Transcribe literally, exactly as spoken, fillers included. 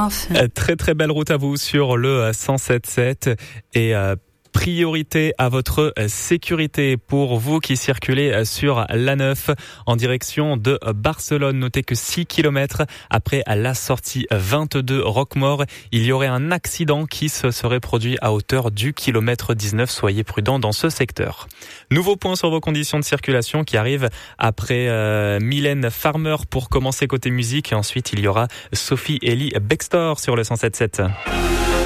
off. Très très belle route à vous sur le cent sept sept et euh, priorité à votre sécurité pour vous qui circulez sur l'A neuf en direction de Barcelone. Notez que six kilomètres après la sortie vingt-deux Roquemaure, il y aurait un accident qui se serait produit à hauteur du kilomètre dix-neuf. Soyez prudents dans ce secteur. Nouveau point sur vos conditions de circulation qui arrive après euh, Mylène Farmer pour commencer côté musique. Et ensuite, il y aura Sophie Ellie Bextor sur le cent sept sept.